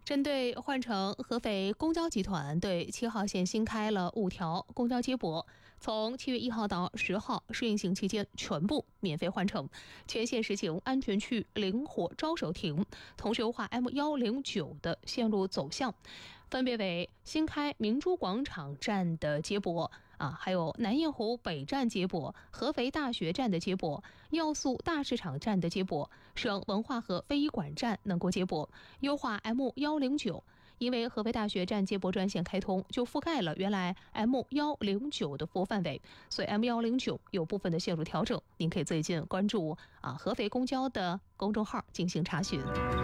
针对换乘合肥公交集团对7号线新开了5条公交接驳，从7月1号到10号试运行期间全部免费换乘，全线实行安全区灵活招手停，同时优化 M109 的线路走向，分别为新开明珠广场站的接驳还有南雁湖北站接驳、合肥大学站的接驳、要素大市场站的接驳、省文化和非遗馆站能够接驳，优化 M109。因为合肥大学站接驳专线开通，就覆盖了原来 M109 的服务范围，所以 M109 有部分的线路调整，您可以最近关注合肥公交的公众号进行查询。